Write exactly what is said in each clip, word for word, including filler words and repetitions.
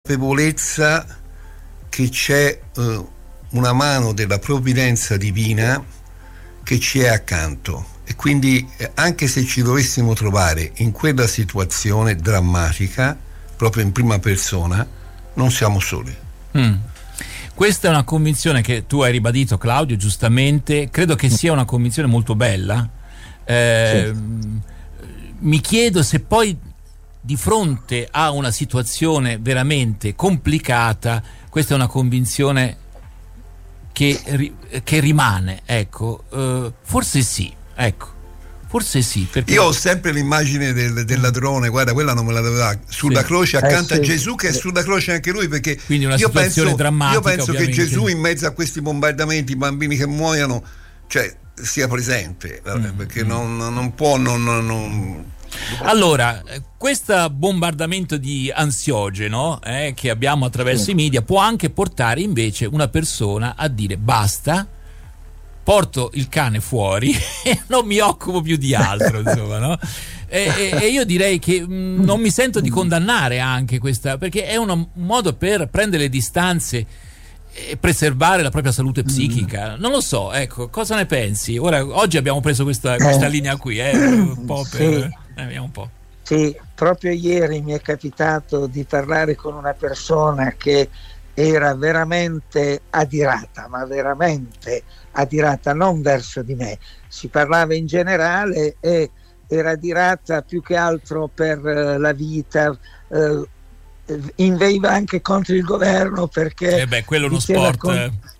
consapevolezza che c'è eh, una mano della provvidenza divina che ci è accanto, e quindi eh, anche se ci dovessimo trovare in quella situazione drammatica proprio in prima persona, non siamo soli. Mm. Questa è una convinzione che tu hai ribadito, Claudio, giustamente. Credo che sia una convinzione molto bella. Eh, sì. Mi chiedo se poi di fronte a una situazione veramente complicata, questa è una convinzione che, che rimane, ecco, uh, forse sì, ecco. Forse sì, perché... Io ho sempre l'immagine del, del ladrone, guarda, quella non me la doveva, sulla sì. croce accanto eh, sì. a Gesù, che è sulla croce anche lui, perché quindi una io situazione penso, drammatica, io penso ovviamente. che Gesù in mezzo a questi bombardamenti, i bambini che muoiono, cioè sia presente, mm, perché mm. non, non può non, non... Allora, questo bombardamento di ansiogeno eh, che abbiamo attraverso sì. i media può anche portare invece una persona a dire basta, porto il cane fuori e non mi occupo più di altro, insomma, no? E, e, e io direi che mh, non mi sento di condannare anche questa, perché è uno, un modo per prendere le distanze e preservare la propria salute psichica. Non lo so, ecco, cosa ne pensi? Ora, oggi abbiamo preso questa, questa eh, linea qui, eh, un po' per... Sì. Eh, un po'. Sì, proprio ieri mi è capitato di parlare con una persona che era veramente adirata, ma veramente adirata, non verso di me, si parlava in generale e era adirata più che altro per uh, la vita, uh, inveiva anche contro il governo perché eh beh, quello è uno sport con,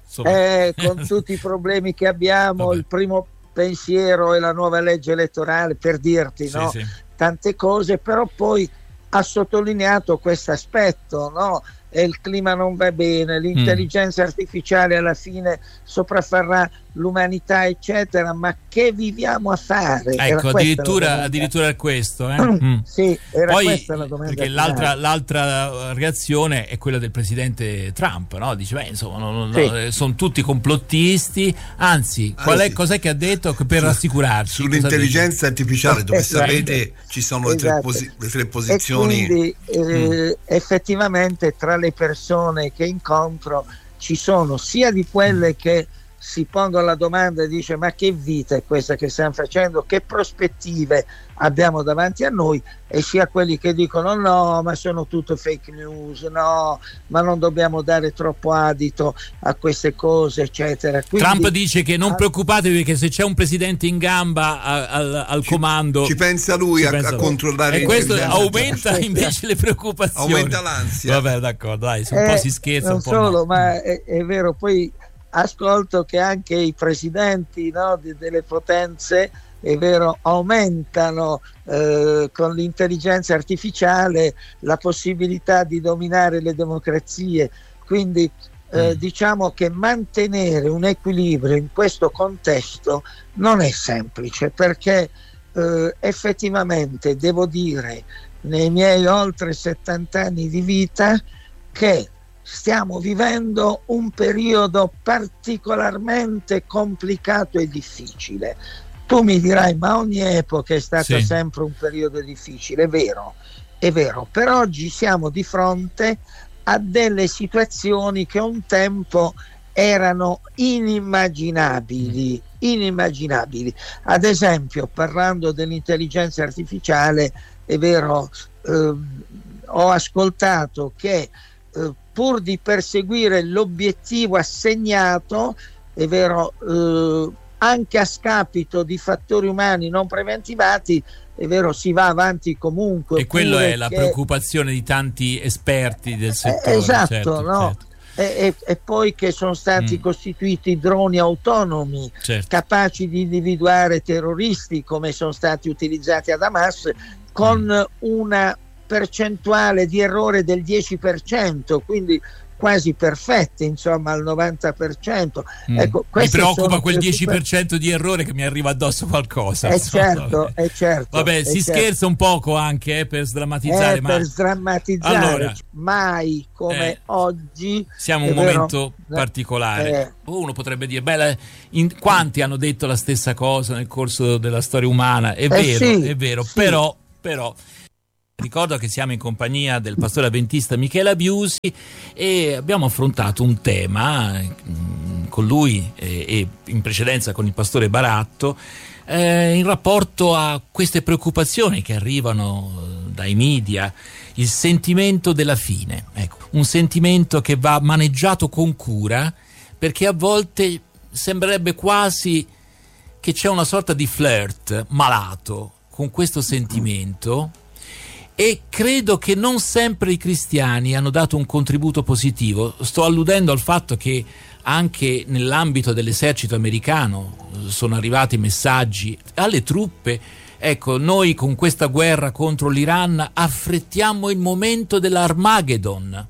eh, eh, con tutti i problemi che abbiamo. Vabbè. Il primo pensiero è la nuova legge elettorale, per dirti, sì, no? Sì. Tante cose, però poi ha sottolineato questo aspetto, no? E il clima non va bene, l'intelligenza mm. artificiale alla fine sopraffarà l'umanità, eccetera, ma che viviamo a fare? Ecco, addirittura, addirittura è questo. Eh? Mm. Sì, era Poi, questa la domanda. Perché l'altra, l'altra reazione è quella del presidente Trump, no? Dice, beh, insomma, non, sì. no, sono tutti complottisti, anzi, qual è, cos'è che ha detto per rassicurarci? Sull'intelligenza artificiale, dove esatto. sapete ci sono le, esatto. tre, posi- le tre posizioni. E quindi eh, mm. effettivamente tra le persone che incontro ci sono sia di quelle che si pongono la domanda e dice ma che vita è questa che stiamo facendo, che prospettive abbiamo davanti a noi, e sia quelli che dicono no ma sono tutto fake news, no ma non dobbiamo dare troppo adito a queste cose, eccetera. Quindi, Trump dice che non preoccupatevi perché se c'è un presidente in gamba a, a, al ci, comando ci pensa lui ci a, pensa a lui. controllare, e questo aumenta invece le preoccupazioni, aumenta l'ansia. Vabbè, d'accordo, dai, un eh, po' si scherza, non un po' solo, no. ma è, è vero, poi ascolto che anche i presidenti, no, di, delle potenze, è vero, aumentano eh, con l'intelligenza artificiale la possibilità di dominare le democrazie, quindi eh, mm. diciamo che mantenere un equilibrio in questo contesto non è semplice, perché eh, effettivamente devo dire nei miei oltre settanta anni di vita che stiamo vivendo un periodo particolarmente complicato e difficile. Tu mi dirai ma ogni epoca è stata sì. sempre un periodo difficile, è vero, è vero, però oggi siamo di fronte a delle situazioni che un tempo erano inimmaginabili, inimmaginabili. Ad esempio, parlando dell'intelligenza artificiale, è vero, eh, ho ascoltato che eh, pur di perseguire l'obiettivo assegnato, è vero, eh, anche a scapito di fattori umani non preventivati, è vero, si va avanti comunque. E quello è la che... preoccupazione di tanti esperti del settore. Eh, esatto, certo, no? Certo. E, e, e poi che sono stati mm. costituiti droni autonomi, certo. capaci di individuare terroristi, come sono stati utilizzati ad Hamas, con mm. una percentuale di errore del dieci per cento, quindi quasi perfette, insomma al novanta per cento. Mm. Ecco, mi preoccupa quel dieci per cento di errore che mi arriva addosso qualcosa. È certo, è certo. Vabbè, è si certo. scherza un poco anche eh, per sdrammatizzare. Eh, ma... per sdrammatizzare, allora, mai come eh, oggi. Siamo in un vero, momento particolare. Eh. Uno potrebbe dire, beh, in, quanti hanno detto la stessa cosa nel corso della storia umana? È eh vero, sì, è vero, sì. però, però Ricordo che siamo in compagnia del pastore avventista Michele Abiusi e abbiamo affrontato un tema mh, con lui e, e in precedenza con il pastore Baratto eh, in rapporto a queste preoccupazioni che arrivano dai media, il sentimento della fine. Ecco, un sentimento che va maneggiato con cura, perché a volte sembrerebbe quasi che c'è una sorta di flirt malato con questo sentimento, e credo che non sempre i cristiani hanno dato un contributo positivo. Sto alludendo al fatto che anche nell'ambito dell'esercito americano sono arrivati messaggi alle truppe: ecco, noi con questa guerra contro l'Iran affrettiamo il momento dell'Armageddon,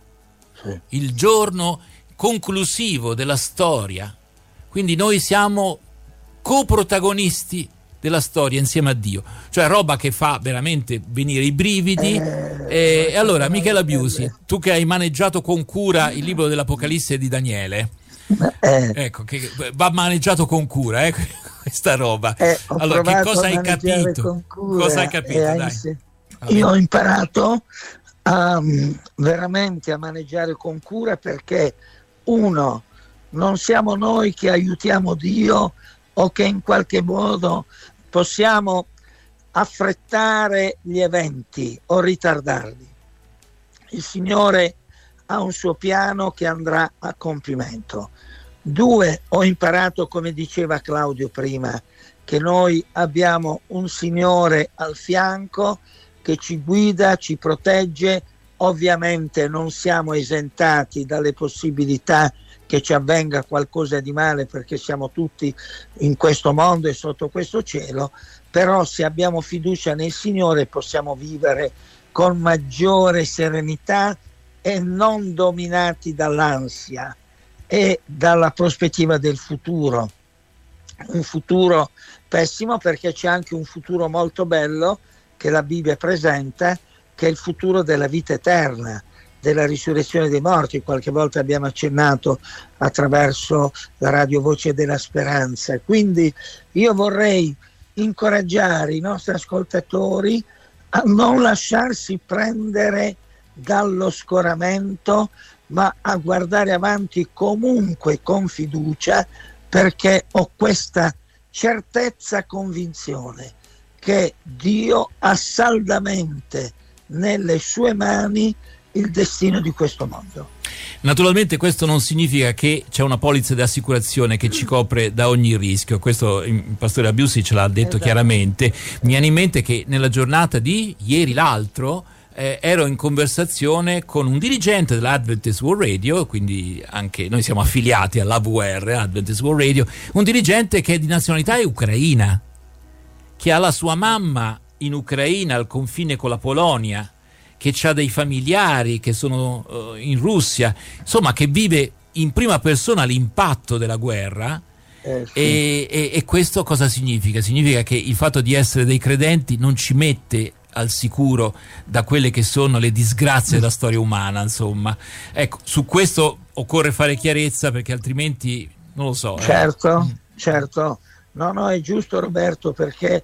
sì, il giorno conclusivo della storia, quindi noi siamo coprotagonisti della storia insieme a Dio, cioè roba che fa veramente venire i brividi. Eh, e allora Michele Abiusi, tu che hai maneggiato con cura il libro dell'Apocalisse di Daniele, eh. ecco, che va maneggiato con cura, eh, questa roba. Eh, allora, che cosa hai capito? Cosa hai capito? Eh, dai. Io ho imparato a, veramente a maneggiare con cura, perché uno, non siamo noi che aiutiamo Dio o che in qualche modo possiamo affrettare gli eventi o ritardarli. Il Signore ha un suo piano che andrà a compimento. Due, ho imparato, come diceva Claudio prima, che noi abbiamo un Signore al fianco che ci guida, ci protegge. Ovviamente non siamo esentati dalle possibilità che ci avvenga qualcosa di male, perché siamo tutti in questo mondo e sotto questo cielo, però se abbiamo fiducia nel Signore possiamo vivere con maggiore serenità e non dominati dall'ansia e dalla prospettiva del futuro. Un futuro pessimo, perché c'è anche un futuro molto bello che la Bibbia presenta, che è il futuro della vita eterna, della risurrezione dei morti. Qualche volta abbiamo accennato attraverso la radio Voce della Speranza. Quindi io vorrei incoraggiare i nostri ascoltatori a non lasciarsi prendere dallo scoramento, ma a guardare avanti comunque con fiducia, perché ho questa certezza convinzione che Dio ha saldamente nelle sue mani il destino di questo mondo. Naturalmente questo non significa che c'è una polizza di assicurazione che ci copre da ogni rischio. Questo il pastore Abiusi ce l'ha detto, esatto, chiaramente. Mi viene in mente che nella giornata di ieri l'altro eh, ero in conversazione con un dirigente dell'Adventist World Radio, quindi anche noi siamo affiliati all'A V R, Adventist World Radio, un dirigente che è di nazionalità ucraina, che ha la sua mamma in Ucraina al confine con la Polonia, che ha dei familiari che sono uh, in Russia, insomma, che vive in prima persona l'impatto della guerra. Eh, sì. e, e, e questo cosa significa? Significa che il fatto di essere dei credenti non ci mette al sicuro da quelle che sono le disgrazie della storia umana, insomma. Ecco, su questo occorre fare chiarezza, perché altrimenti non lo so. Certo, eh. certo. No, no, è giusto, Roberto, perché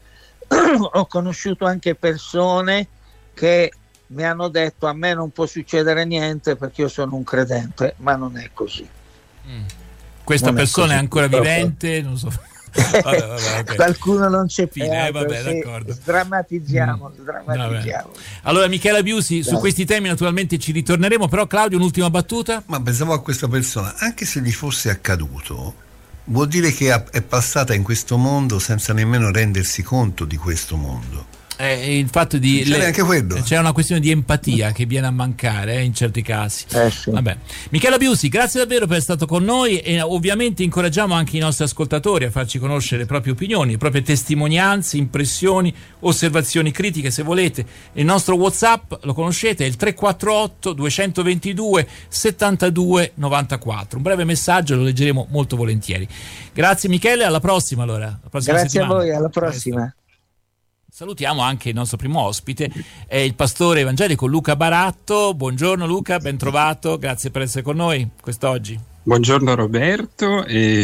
ho conosciuto anche persone che mi hanno detto: a me non può succedere niente perché io sono un credente, ma non è così. Mm. Questa non persona è, così, è ancora purtroppo. Vivente? Non so. Vabbè, vabbè, okay. Qualcuno non c'è più. Eh, vabbè, d'accordo. Sdrammatizziamo, mm. sdrammatizziamo. Allora, Michele Abiusi, su questi temi naturalmente ci ritorneremo, però Claudio, un'ultima battuta? Ma pensavo a questa persona, anche se gli fosse accaduto, vuol dire che è passata in questo mondo senza nemmeno rendersi conto di questo mondo. Eh, il fatto di c'è le, anche quello. C'è una questione di empatia che viene a mancare eh, in certi casi. Eh sì. Vabbè. Michele Abiusi, grazie davvero per essere stato con noi, e ovviamente incoraggiamo anche i nostri ascoltatori a farci conoscere le proprie opinioni, le proprie testimonianze, impressioni, osservazioni critiche, se volete. Il nostro WhatsApp lo conoscete, è il tre quattro otto due due due sette due nove quattro. Un breve messaggio, lo leggeremo molto volentieri. Grazie Michele, alla prossima allora. La prossima grazie settimana. a voi, alla prossima. Salutiamo anche il nostro primo ospite, è il pastore evangelico Luca Baratto. Buongiorno Luca, ben trovato, grazie per essere con noi quest'oggi. Buongiorno Roberto e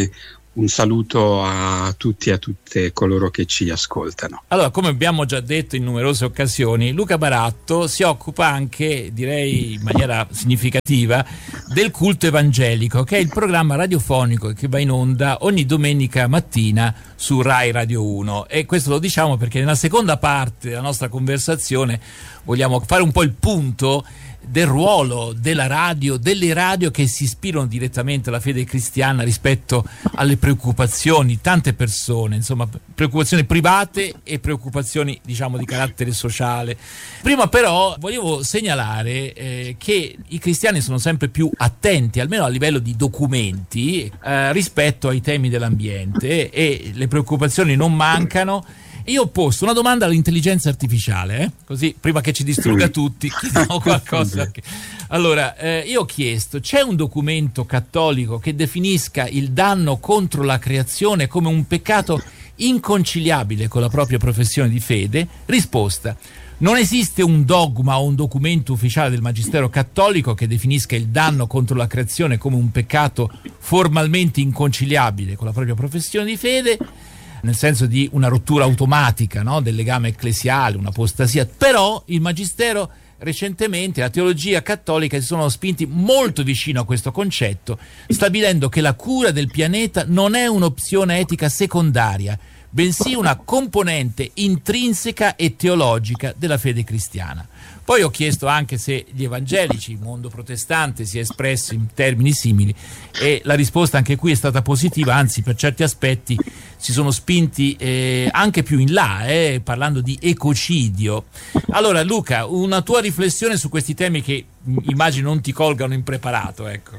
un saluto a tutti e a tutte coloro che ci ascoltano. Allora, come abbiamo già detto in numerose occasioni, Luca Baratto si occupa anche, direi in maniera significativa, del Culto Evangelico, che è il programma radiofonico che va in onda ogni domenica mattina su Rai Radio uno. E questo lo diciamo perché nella seconda parte della nostra conversazione vogliamo fare un po' il punto del ruolo della radio, delle radio che si ispirano direttamente alla fede cristiana rispetto alle preoccupazioni, tante persone, insomma, preoccupazioni private e preoccupazioni, diciamo, di carattere sociale. Prima però volevo segnalare eh, che i cristiani sono sempre più attenti, almeno a livello di documenti, eh, rispetto ai temi dell'ambiente, e le preoccupazioni non mancano. Io ho posto una domanda all'intelligenza artificiale, eh? Così prima che ci distrugga tutti chiediamo qualcosa. Allora, eh, io ho chiesto: c'è un documento cattolico che definisca il danno contro la creazione come un peccato inconciliabile con la propria professione di fede? Risposta: non esiste un dogma o un documento ufficiale del Magistero cattolico che definisca il danno contro la creazione come un peccato formalmente inconciliabile con la propria professione di fede, nel senso di una rottura automatica, no, del legame ecclesiale, un'apostasia. Però il Magistero recentemente, la teologia cattolica, si sono spinti molto vicino a questo concetto, stabilendo che la cura del pianeta non è un'opzione etica secondaria, bensì una componente intrinseca e teologica della fede cristiana. Poi ho chiesto anche se gli evangelici, il mondo protestante, si è espresso in termini simili, e la risposta anche qui è stata positiva, anzi per certi aspetti si sono spinti eh, anche più in là, eh, parlando di ecocidio. Allora Luca, una tua riflessione su questi temi che immagino non ti colgano impreparato, ecco.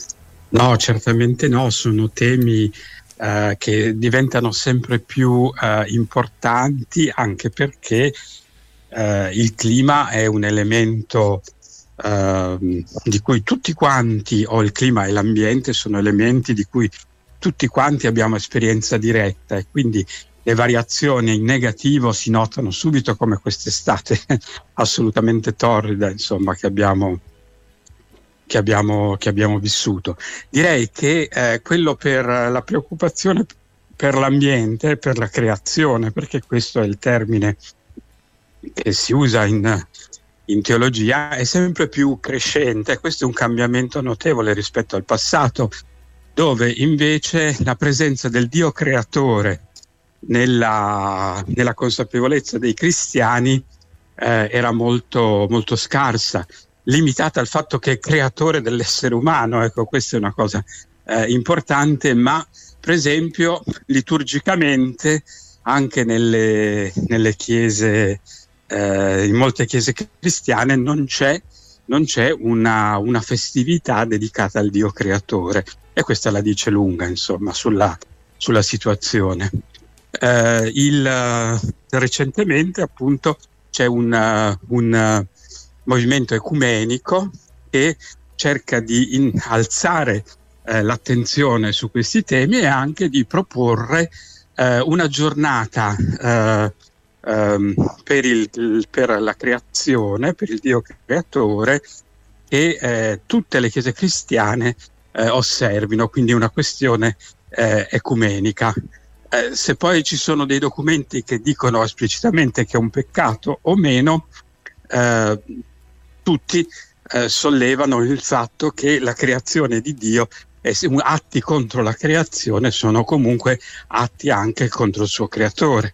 No, certamente no, sono temi Uh, che diventano sempre più uh, importanti, anche perché uh, il clima è un elemento uh, di cui tutti quanti, o il clima e l'ambiente sono elementi di cui tutti quanti abbiamo esperienza diretta, e quindi le variazioni in negativo si notano subito, come quest'estate assolutamente torrida, insomma, che abbiamo Che abbiamo, che abbiamo vissuto. Direi che eh, quello per la preoccupazione per l'ambiente, per la creazione, perché questo è il termine che si usa in, in teologia, è sempre più crescente. Questo è un cambiamento notevole rispetto al passato, dove invece la presenza del Dio creatore nella, nella consapevolezza dei cristiani eh, era molto, molto scarsa, limitata al fatto che è creatore dell'essere umano. Ecco, questa è una cosa eh, importante, ma per esempio liturgicamente anche nelle, nelle chiese, eh, in molte chiese cristiane non c'è, non c'è una, una festività dedicata al Dio creatore, e questa la dice lunga, insomma, sulla, sulla situazione. Eh, il, recentemente appunto c'è un, un movimento ecumenico che cerca di in, alzare eh, l'attenzione su questi temi, e anche di proporre eh, una giornata eh, ehm, per, il, il, per la creazione, per il Dio creatore, che eh, tutte le chiese cristiane eh, osservino, quindi una questione eh, ecumenica. Eh, se poi ci sono dei documenti che dicono esplicitamente che è un peccato o meno, eh, tutti eh, sollevano il fatto che la creazione di Dio, e atti contro la creazione sono comunque atti anche contro il suo creatore,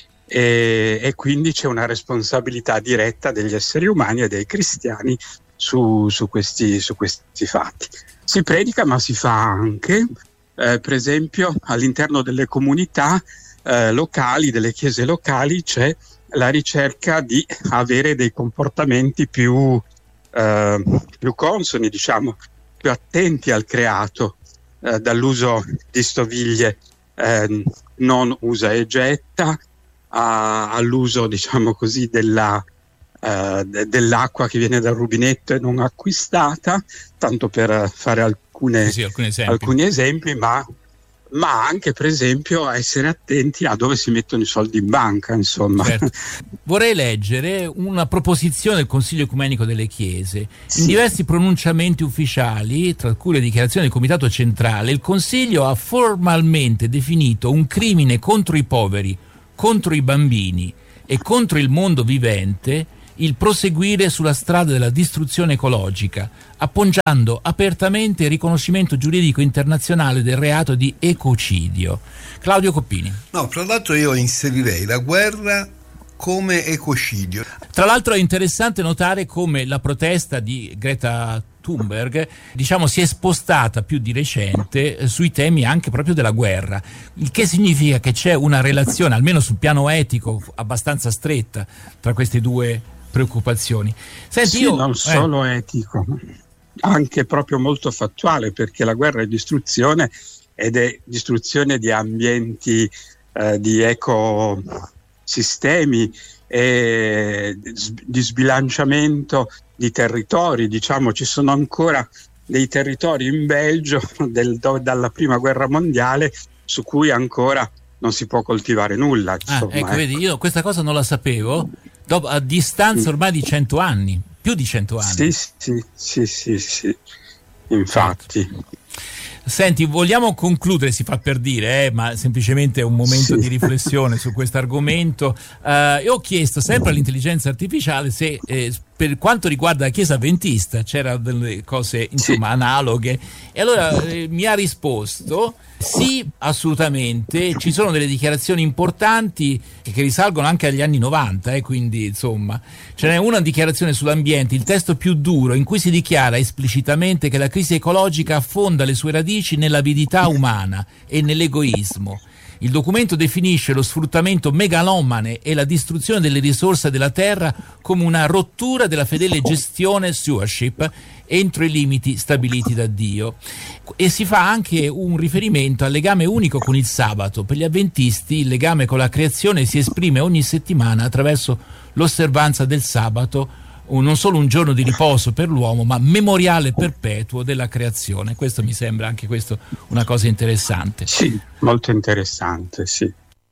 e, e quindi c'è una responsabilità diretta degli esseri umani e dei cristiani su, su, questi, su questi fatti. Si predica, ma si fa anche, eh, per esempio all'interno delle comunità eh, locali, delle chiese locali, c'è la ricerca di avere dei comportamenti più, eh, più consoni, diciamo, più attenti al creato, eh, dall'uso di stoviglie eh, non usa e getta, a, all'uso, diciamo così, della, eh, de, dell'acqua che viene dal rubinetto e non acquistata, tanto per fare alcune, sì, alcuni, esempi. alcuni esempi, ma ma anche per esempio a essere attenti a dove si mettono i soldi in banca, insomma. Certo. Vorrei leggere una proposizione del Consiglio Ecumenico delle Chiese. Sì. In diversi pronunciamenti ufficiali, tra cui le dichiarazioni del Comitato Centrale, il Consiglio ha formalmente definito un crimine contro i poveri, contro i bambini e contro il mondo vivente il proseguire sulla strada della distruzione ecologica, appoggiando apertamente il riconoscimento giuridico internazionale del reato di ecocidio. Claudio Coppini. No, tra l'altro io inserirei la guerra come ecocidio. Tra l'altro è interessante notare come la protesta di Greta Thunberg, diciamo, si è spostata più di recente eh, sui temi anche proprio della guerra, il che significa che c'è una relazione, almeno sul piano etico, abbastanza stretta tra queste due preoccupazioni. Senti, sì, io, non eh. solo etico, anche proprio molto fattuale, perché la guerra è distruzione, ed è distruzione di ambienti, eh, di ecosistemi e di sbilanciamento di territori. Diciamo, ci sono ancora dei territori in Belgio del, do, dalla prima guerra mondiale su cui ancora non si può coltivare nulla. Ah, ecco, ecco, vedi, io questa cosa non la sapevo, dopo, a distanza ormai di cento anni, più di cento anni. Sì, sì, sì, sì, sì. Infatti. Senti, vogliamo concludere, si fa per dire, eh, ma semplicemente è un momento sì. di riflessione su questo argomento. Uh, io ho chiesto sempre all'intelligenza artificiale se eh, per quanto riguarda la Chiesa Adventista c'era delle cose, insomma, sì. analoghe, e allora eh, mi ha risposto sì, assolutamente, ci sono delle dichiarazioni importanti che, che risalgono anche agli anni novanta, eh, quindi insomma ce n'è una dichiarazione sull'ambiente, il testo più duro, in cui si dichiara esplicitamente che la crisi ecologica affonda le sue radici nell'avidità umana e nell'egoismo. Il documento definisce lo sfruttamento megalomane e la distruzione delle risorse della terra come una rottura della fedele gestione stewardship entro i limiti stabiliti da Dio, e si fa anche un riferimento al legame unico con il sabato. Per gli avventisti il legame con la creazione si esprime ogni settimana attraverso l'osservanza del sabato, non solo un giorno di riposo per l'uomo, ma memoriale perpetuo della creazione. Questo mi sembra anche questo una cosa interessante. Sì, molto interessante, sì.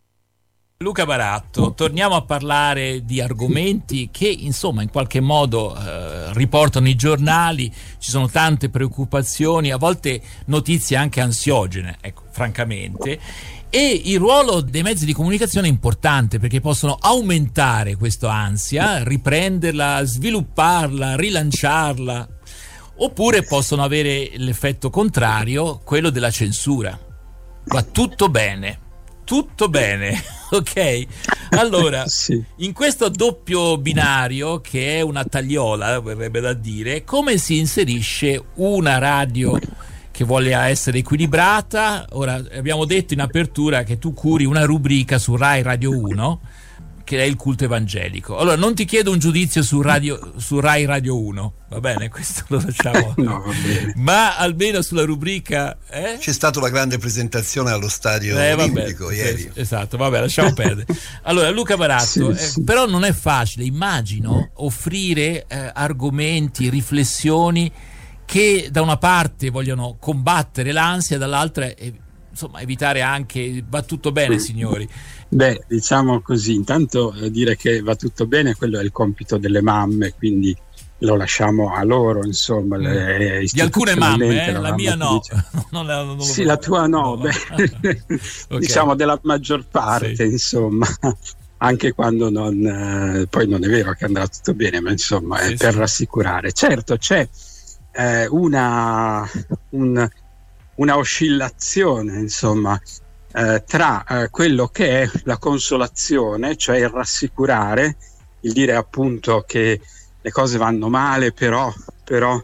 Luca Baratto, torniamo a parlare di argomenti che insomma in qualche modo eh, riportano i giornali, ci sono tante preoccupazioni, a volte notizie anche ansiogene, ecco, francamente. E il ruolo dei mezzi di comunicazione è importante, perché possono aumentare questa ansia, riprenderla, svilupparla, rilanciarla, oppure possono avere l'effetto contrario, quello della censura. Va tutto bene, tutto bene, ok? Allora, sì. in questo doppio binario, che è una tagliola, verrebbe da dire, come si inserisce una radio che vuole essere equilibrata? Ora, abbiamo detto in apertura che tu curi una rubrica su Rai Radio uno, che è il culto evangelico. Allora, non ti chiedo un giudizio su, radio, su Rai Radio uno, va bene? Questo lo facciamo. No, va bene. Ma almeno sulla rubrica... Eh? C'è stata la grande presentazione allo stadio eh, olimpico vabbè, ieri. Esatto, vabbè, lasciamo perdere. Allora, Luca Baratto, sì, sì. Eh, però non è facile, immagino, offrire eh, argomenti, riflessioni che da una parte vogliono combattere l'ansia, dall'altra eh, insomma evitare anche va tutto bene, signori. Beh, diciamo così, intanto eh, dire che va tutto bene, quello è il compito delle mamme, quindi lo lasciamo a loro, insomma. Mm. Le, di alcune mamme, eh? La mia no. non la, non sì, la tua no, no. Beh, okay. Diciamo della maggior parte, sì. Insomma. Anche quando non, eh, poi non è vero che andrà tutto bene, ma insomma sì, è per sì. rassicurare. Certo, c'è eh, una, un, una oscillazione, insomma, eh, tra eh, quello che è la consolazione, cioè il rassicurare, il dire appunto che le cose vanno male, però, però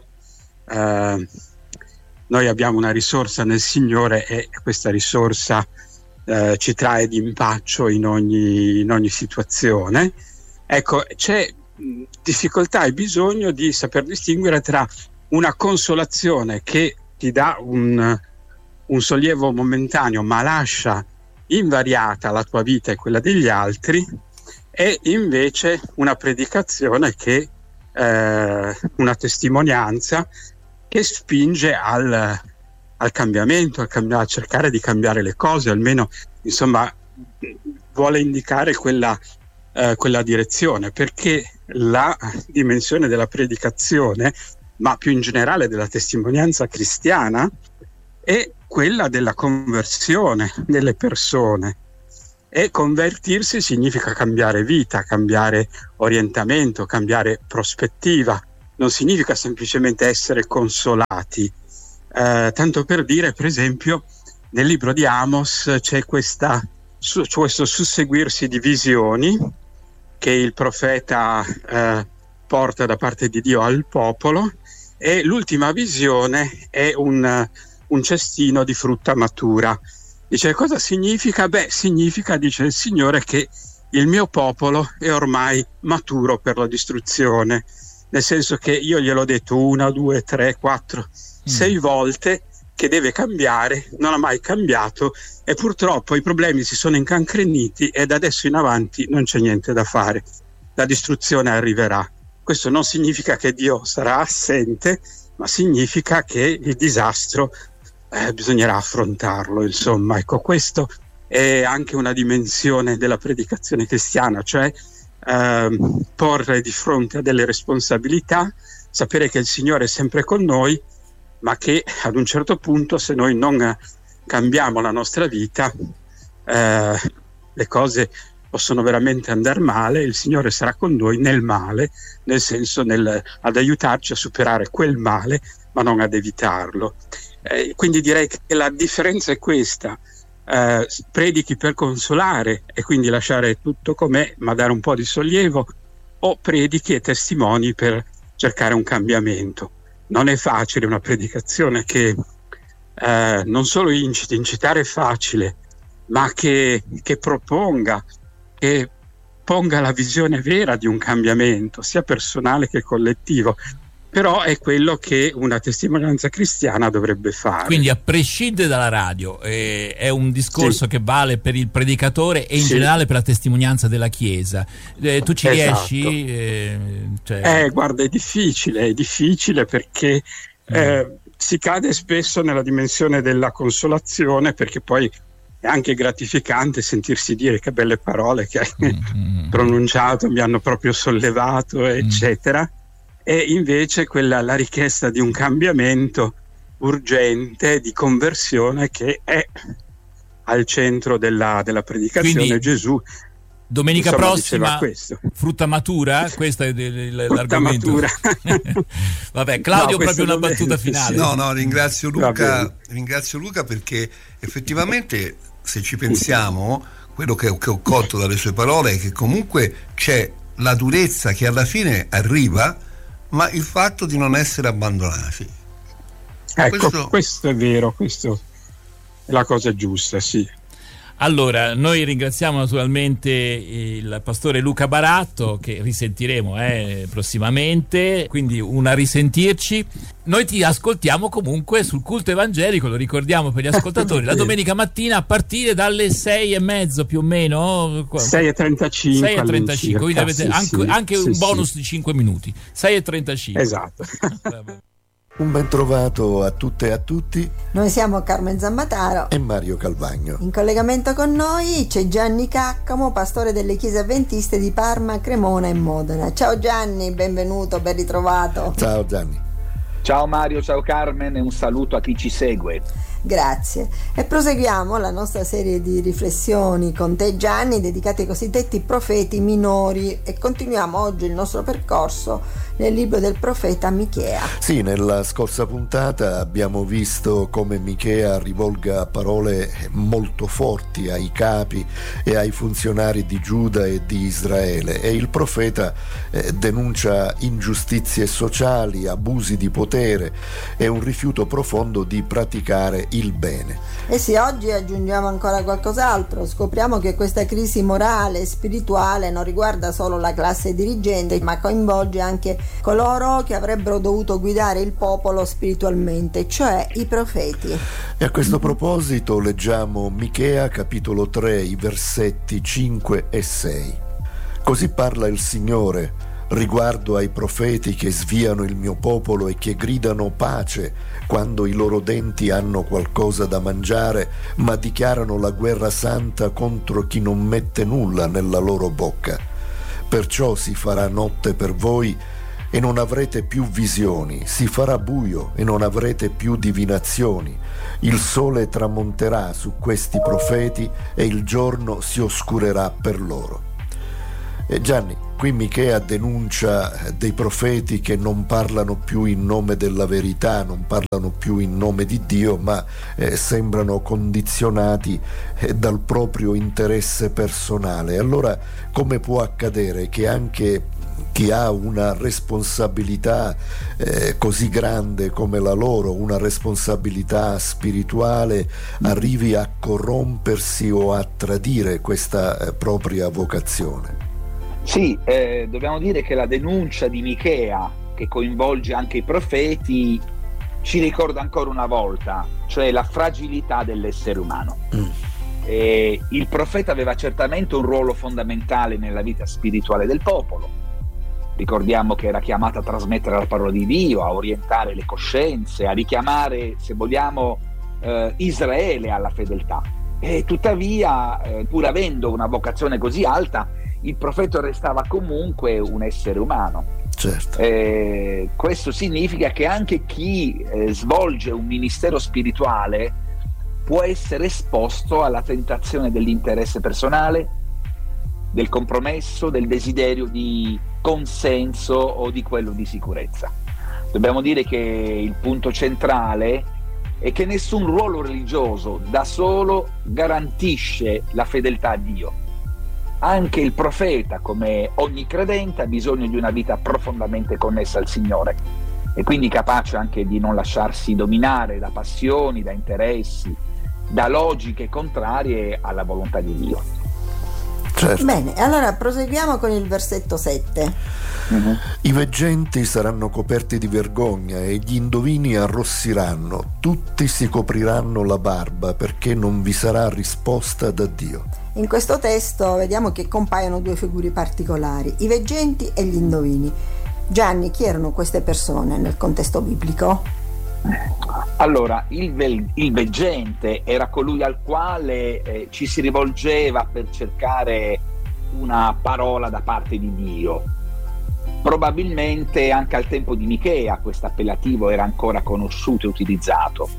eh, noi abbiamo una risorsa nel Signore e questa risorsa eh, ci trae d'impaccio in ogni, in ogni situazione. Ecco, c'è mh, difficoltà e bisogno di saper distinguere tra una consolazione che ti dà un, un sollievo momentaneo ma lascia invariata la tua vita e quella degli altri, e invece una predicazione che eh, una testimonianza che spinge al, al cambiamento, a, cambi- a cercare di cambiare le cose, almeno insomma vuole indicare quella, eh, quella direzione, perché la dimensione della predicazione, ma più in generale della testimonianza cristiana, è quella della conversione delle persone. E convertirsi significa cambiare vita, cambiare orientamento, cambiare prospettiva. Non significa semplicemente essere consolati. Eh, tanto per dire, per esempio, nel libro di Amos c'è questa, su, questo susseguirsi di visioni che il profeta eh, porta da parte di Dio al popolo, e l'ultima visione è un, un cestino di frutta matura. Dice, cosa significa? Beh, significa, dice il Signore, che il mio popolo è ormai maturo per la distruzione, nel senso che io gliel'ho detto una, due, tre, quattro, mm. sei volte che deve cambiare, non ha mai cambiato, e purtroppo i problemi si sono incancreniti e da adesso in avanti non c'è niente da fare, la distruzione arriverà. Questo non significa che Dio sarà assente, ma significa che il disastro Eh, bisognerà affrontarlo, insomma. Ecco, questo è anche una dimensione della predicazione cristiana, cioè ehm, porre di fronte a delle responsabilità, sapere che il Signore è sempre con noi, ma che ad un certo punto, se noi non cambiamo la nostra vita, eh, le cose possono veramente andare male. Il Signore sarà con noi nel male, nel senso nel, ad aiutarci a superare quel male, ma non ad evitarlo. Eh, quindi direi che la differenza è questa: eh, predichi per consolare e quindi lasciare tutto com'è, ma dare un po' di sollievo, o predichi e testimoni per cercare un cambiamento. Non è facile una predicazione che eh, non solo inciti, incitare è facile, ma che, che proponga, che ponga la visione vera di un cambiamento, sia personale che collettivo. Però è quello che una testimonianza cristiana dovrebbe fare. Quindi, a prescindere dalla radio, eh, è un discorso sì. che vale per il predicatore e in sì. generale per la testimonianza della Chiesa. Eh, tu ci esatto. riesci? Eh, cioè... eh, guarda, è difficile, è difficile perché mm. eh, si cade spesso nella dimensione della consolazione, perché poi è anche gratificante sentirsi dire che belle parole che hai mm. pronunciato, mi hanno proprio sollevato, eccetera. Mm. E invece quella, la richiesta di un cambiamento urgente, di conversione, che è al centro della, della predicazione. Quindi, Gesù domenica insomma, prossima frutta matura, questo è l'argomento. Matura. Vabbè, Claudio, no, proprio una battuta finale. No, no, ringrazio Luca, ringrazio Luca perché effettivamente, se ci pensiamo, quello che, che ho colto dalle sue parole è che comunque c'è la durezza che alla fine arriva, ma il fatto di non essere abbandonati. Ecco, questo, questo è vero, questo è la cosa giusta, sì. Allora, noi ringraziamo naturalmente il pastore Luca Baratto, che risentiremo eh, prossimamente, quindi una risentirci. Noi ti ascoltiamo comunque sul Culto Evangelico, lo ricordiamo per gli ascoltatori, la domenica mattina a partire dalle sei e mezzo più o meno. sei e trentacinque. sei e trentacinque, quindi avete sì, anche, sì, anche sì, un sì. bonus di cinque minuti. sei e trentacinque. Esatto. Un ben trovato a tutte e a tutti. Noi siamo Carmen Zammataro e Mario Calvagno. In collegamento con noi c'è Gianni Caccamo, pastore delle chiese avventiste di Parma, Cremona e Modena. Ciao Gianni, benvenuto, ben ritrovato. Ciao Gianni. Ciao Mario, ciao Carmen e un saluto a chi ci segue. Grazie. E proseguiamo la nostra serie di riflessioni con te Gianni, dedicate ai cosiddetti profeti minori, e continuiamo oggi il nostro percorso nel libro del profeta Michea. Sì, nella scorsa puntata abbiamo visto come Michea rivolga parole molto forti ai capi e ai funzionari di Giuda e di Israele, e il profeta eh, denuncia ingiustizie sociali, abusi di potere e un rifiuto profondo di praticare il bene. E sì, oggi aggiungiamo ancora qualcos'altro. Scopriamo che questa crisi morale e spirituale non riguarda solo la classe dirigente, ma coinvolge anche coloro che avrebbero dovuto guidare il popolo spiritualmente, cioè i profeti. E a questo proposito leggiamo Michea capitolo tre, i versetti cinque e sei. Così parla il Signore: riguardo ai profeti che sviano il mio popolo e che gridano pace quando i loro denti hanno qualcosa da mangiare, ma dichiarano la guerra santa contro chi non mette nulla nella loro bocca. Perciò si farà notte per voi e non avrete più visioni, si farà buio e non avrete più divinazioni. Il sole tramonterà su questi profeti e il giorno si oscurerà per loro. E Gianni, qui Michea denuncia dei profeti che non parlano più in nome della verità, non parlano più in nome di Dio, ma eh, sembrano condizionati eh, dal proprio interesse personale. Allora, come può accadere che anche chi ha una responsabilità eh, così grande come la loro, una responsabilità spirituale, arrivi a corrompersi o a tradire questa eh, propria vocazione? Sì, eh, dobbiamo dire che la denuncia di Michea, che coinvolge anche i profeti, ci ricorda ancora una volta, cioè la fragilità dell'essere umano. Mm. Eh, il profeta aveva certamente un ruolo fondamentale nella vita spirituale del popolo. Ricordiamo che era chiamato a trasmettere la parola di Dio, a orientare le coscienze, a richiamare, se vogliamo, eh, Israele alla fedeltà. E tuttavia, eh, pur avendo una vocazione così alta, il profeta restava comunque un essere umano. Certo. Eh, questo significa che anche chi eh, svolge un ministero spirituale può essere esposto alla tentazione dell'interesse personale, del compromesso, del desiderio di consenso o di quello di sicurezza. Dobbiamo dire che il punto centrale è che nessun ruolo religioso da solo garantisce la fedeltà a Dio. Anche il profeta, come ogni credente, ha bisogno di una vita profondamente connessa al Signore e quindi capace anche di non lasciarsi dominare da passioni, da interessi, da logiche contrarie alla volontà di Dio. Certo. Bene, allora proseguiamo con il versetto sette. Uh-huh. I veggenti saranno coperti di vergogna e gli indovini arrossiranno, tutti si copriranno la barba perché non vi sarà risposta da Dio. In questo testo vediamo che compaiono due figure particolari, i veggenti e gli indovini. Gianni, chi erano queste persone nel contesto biblico? Allora, il, vel- il veggente era colui al quale eh, ci si rivolgeva per cercare una parola da parte di Dio. Probabilmente anche al tempo di Michea questo appellativo era ancora conosciuto e utilizzato.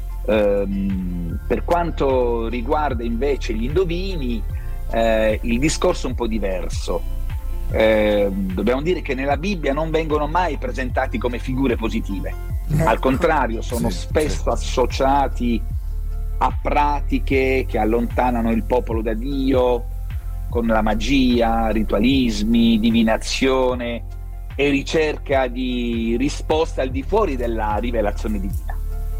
Ehm, per quanto riguarda invece gli indovini, eh, il discorso è un po' diverso. Eh, dobbiamo dire che nella Bibbia non vengono mai presentati come figure positive. Al contrario, sono sì, spesso sì. associati a pratiche che allontanano il popolo da Dio, con la magia, ritualismi, divinazione e ricerca di risposte al di fuori della rivelazione divina.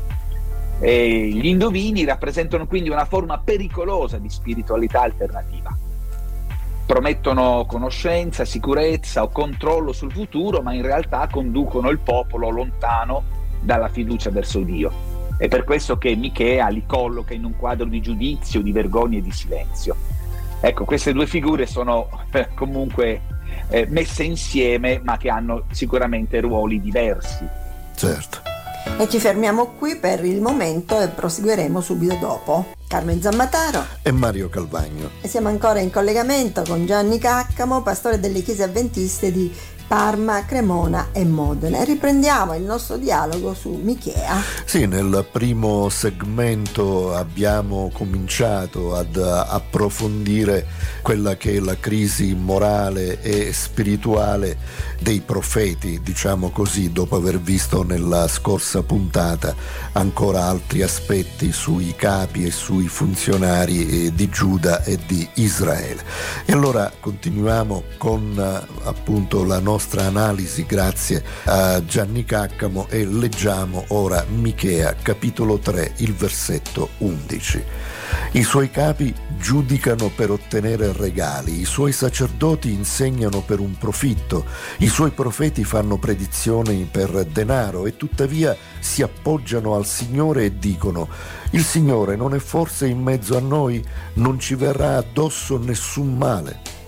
E gli indovini rappresentano quindi una forma pericolosa di spiritualità alternativa. Promettono conoscenza, sicurezza o controllo sul futuro, ma in realtà conducono il popolo lontano dalla fiducia verso Dio. È per questo che Michea li colloca in un quadro di giudizio, di vergogna e di silenzio. Ecco, queste due figure sono eh, comunque eh, messe insieme, ma che hanno sicuramente ruoli diversi. Certo. E ci fermiamo qui per il momento e proseguiremo subito dopo. Carmen Zammataro e Mario Calvagno. E siamo ancora in collegamento con Gianni Caccamo, pastore delle chiese avventiste di Parma, Cremona e Modena. E riprendiamo il nostro dialogo su Michea. Sì, nel primo segmento abbiamo cominciato ad approfondire quella che è la crisi morale e spirituale dei profeti, diciamo così, dopo aver visto nella scorsa puntata ancora altri aspetti sui capi e sui funzionari di Giuda e di Israele. E allora continuiamo con appunto la nostra nostra analisi grazie a Gianni Caccamo e leggiamo ora Michea capitolo tre, il versetto undici. I suoi capi giudicano per ottenere regali, i suoi sacerdoti insegnano per un profitto, i suoi profeti fanno predizioni per denaro e tuttavia si appoggiano al Signore e dicono: il Signore non è forse in mezzo a noi? Non ci verrà addosso nessun male.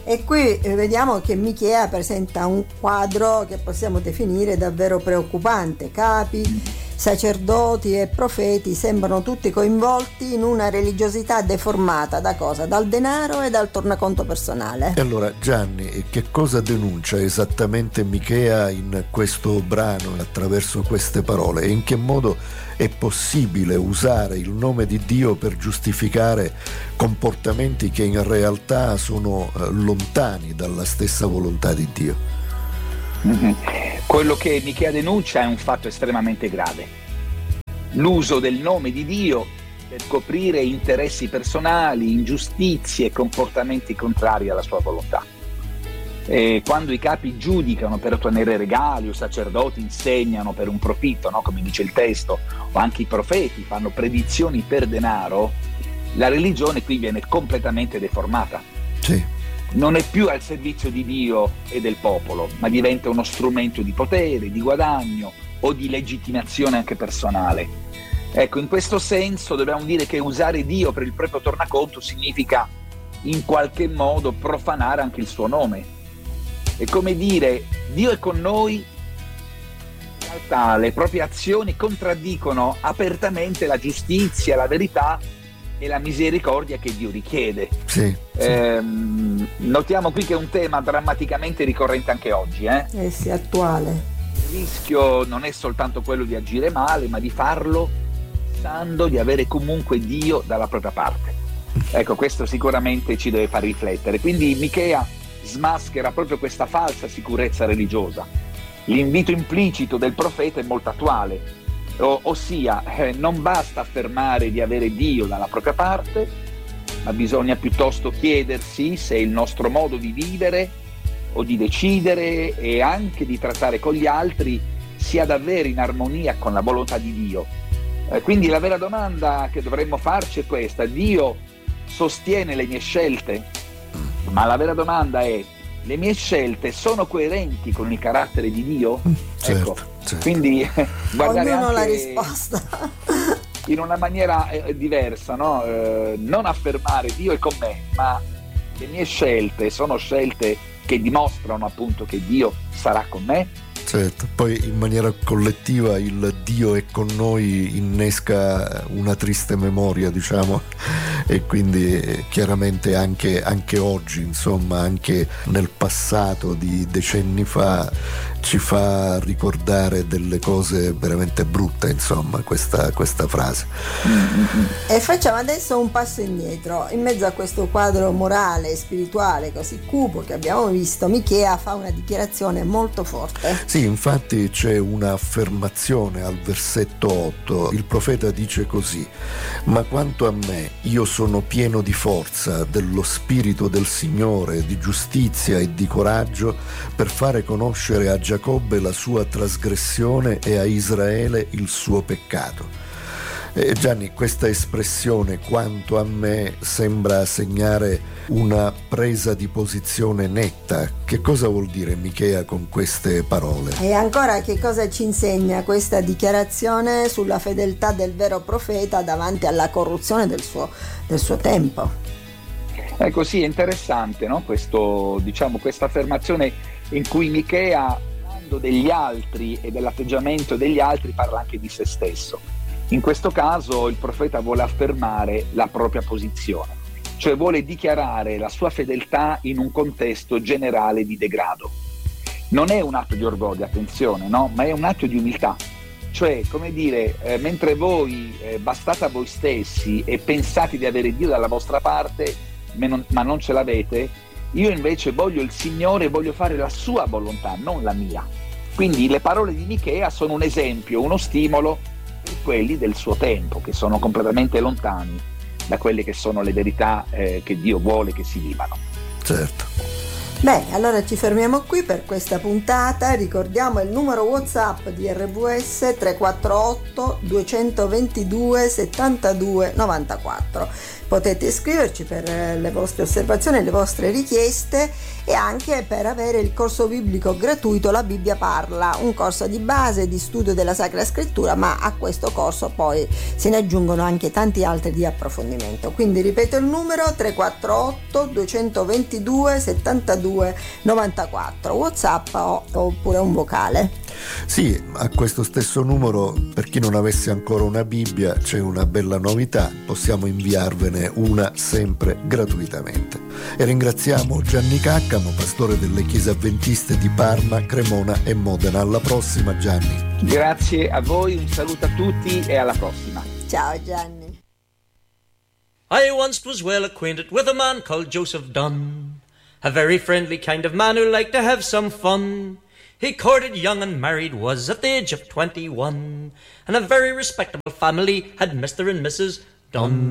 E qui vediamo che Michea presenta un quadro che possiamo definire davvero preoccupante. Capi, sacerdoti e profeti sembrano tutti coinvolti in una religiosità deformata da cosa? Dal denaro e dal tornaconto personale. E allora, Gianni, che cosa denuncia esattamente Michea in questo brano attraverso queste parole? E in che modo è possibile usare il nome di Dio per giustificare comportamenti che in realtà sono eh, lontani dalla stessa volontà di Dio? Mm-hmm. Quello che Michea denuncia è un fatto estremamente grave: l'uso del nome di Dio per coprire interessi personali, ingiustizie e comportamenti contrari alla sua volontà. E quando i capi giudicano per ottenere regali, o sacerdoti insegnano per un profitto, no? Come dice il testo, o anche i profeti fanno predizioni per denaro, la religione qui viene completamente deformata. Sì. Non è più al servizio di Dio e del popolo, ma diventa uno strumento di potere, di guadagno o di legittimazione anche personale. Ecco, in questo senso dobbiamo dire che usare Dio per il proprio tornaconto significa in qualche modo profanare anche il suo nome. È come dire: Dio è con noi, in realtà le proprie azioni contraddicono apertamente la giustizia, la verità e la misericordia che Dio richiede. Sì, sì. Ehm, notiamo qui che è un tema drammaticamente ricorrente anche oggi. Eh, eh sì, attuale. Il rischio non è soltanto quello di agire male, ma di farlo pensando di avere comunque Dio dalla propria parte. Ecco, questo sicuramente ci deve far riflettere. Quindi Michea smaschera proprio questa falsa sicurezza religiosa. L'invito implicito del profeta è molto attuale, o, ossia eh, non basta affermare di avere Dio dalla propria parte, ma bisogna piuttosto chiedersi se il nostro modo di vivere o di decidere e anche di trattare con gli altri sia davvero in armonia con la volontà di Dio. Eh, quindi la vera domanda che dovremmo farci è questa: Dio sostiene le mie scelte? Ma la vera domanda è: le mie scelte sono coerenti con il carattere di Dio? Certo, ecco, certo. Quindi guardare ognuno anche la risposta in una maniera eh, diversa, no? Eh, non affermare Dio è con me, ma le mie scelte sono scelte che dimostrano appunto che Dio sarà con me. Certo, poi in maniera collettiva il Dio è con noi innesca una triste memoria, diciamo, e quindi chiaramente anche, anche oggi, insomma, anche nel passato di decenni fa ci fa ricordare delle cose veramente brutte, insomma, questa, questa frase. E facciamo adesso un passo indietro. In mezzo a questo quadro morale e spirituale così cupo che abbiamo visto, Michea fa una dichiarazione molto forte. Sì, infatti c'è un'affermazione al versetto otto. Il profeta dice così: ma quanto a me, io sono pieno di forza, dello spirito del Signore, di giustizia e di coraggio, per fare conoscere a Giacobbe la sua trasgressione e a Israele il suo peccato. Eh, Gianni, questa espressione quanto a me sembra segnare una presa di posizione netta. Che cosa vuol dire Michea con queste parole? E ancora, che cosa ci insegna questa dichiarazione sulla fedeltà del vero profeta davanti alla corruzione del suo, del suo tempo? Ecco, sì, è interessante, no? Questo, diciamo, questa affermazione in cui Michea, parlando degli altri e dell'atteggiamento degli altri, parla anche di se stesso. In questo caso il profeta vuole affermare la propria posizione, cioè vuole dichiarare la sua fedeltà in un contesto generale di degrado. Non è un atto di orgoglio, attenzione, no? Ma è un atto di umiltà. Cioè, come dire, eh, mentre voi eh, bastate a voi stessi e pensate di avere Dio dalla vostra parte, ma non, ma non ce l'avete, io invece voglio il Signore e voglio fare la sua volontà, non la mia. Quindi le parole di Michea sono un esempio, uno stimolo per quelli del suo tempo, che sono completamente lontani da quelle che sono le verità eh, che Dio vuole che si vivano. Certo. Bene, allora ci fermiamo qui per questa puntata. Ricordiamo il numero WhatsApp di R V S tre quattro otto due due due sette due nove quattro. Potete iscriverci per le vostre osservazioni e le vostre richieste e anche per avere il corso biblico gratuito La Bibbia Parla, un corso di base di studio della Sacra Scrittura, ma a questo corso poi se ne aggiungono anche tanti altri di approfondimento. Quindi ripeto il numero: tre quattro otto due due settantadue novantaquattro, WhatsApp o, oppure un vocale. Sì, a questo stesso numero, per chi non avesse ancora una Bibbia, c'è una bella novità: possiamo inviarvene una sempre gratuitamente. E ringraziamo Gianni Caccamo, pastore delle chiese avventiste di Parma, Cremona e Modena. Alla prossima, Gianni. Grazie a voi, un saluto a tutti e alla prossima. Ciao Gianni. I once was well acquainted with a man called Joseph Dunn, a very friendly kind of man who liked to have some fun. He courted young and married was at the age of twenty-one, and a very respectable family had Mister and Missus Dunn.